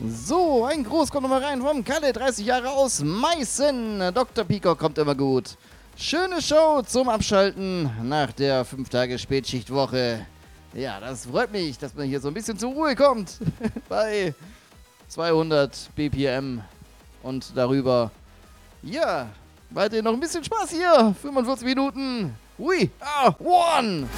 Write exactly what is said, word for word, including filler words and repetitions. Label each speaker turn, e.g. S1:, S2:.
S1: So, ein Gruß kommt nochmal rein vom Kalle, dreißig Jahre aus Meißen. Doktor Peacock kommt immer gut. Schöne Show zum Abschalten nach der fünf Tage Spätschichtwoche. Ja, das freut mich, dass man hier so ein bisschen zur Ruhe kommt. Bei zweihundert B P M und darüber. Ja, weiterhin noch ein bisschen Spaß hier. fünfundvierzig Minuten. Ui, ah, one.